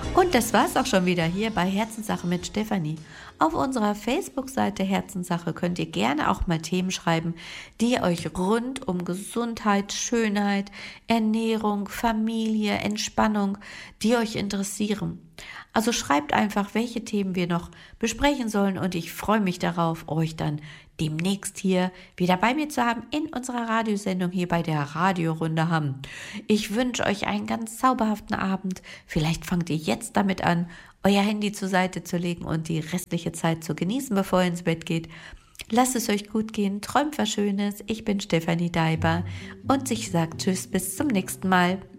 Und das war's auch schon wieder hier bei Herzenssache mit Stefanie. Auf unserer Facebook-Seite Herzenssache könnt ihr gerne auch mal Themen schreiben, die euch rund um Gesundheit, Schönheit, Ernährung, Familie, Entspannung, die euch interessieren. Also schreibt einfach, welche Themen wir noch besprechen sollen und ich freue mich darauf, euch dann demnächst hier wieder bei mir zu haben in unserer Radiosendung hier bei der Radiorunde Hamm. Ich wünsche euch einen ganz zauberhaften Abend. Vielleicht fangt ihr jetzt damit an, euer Handy zur Seite zu legen und die restliche Zeit zu genießen, bevor ihr ins Bett geht. Lasst es euch gut gehen, träumt was Schönes. Ich bin Stefanie Daiber und ich sage Tschüss, bis zum nächsten Mal.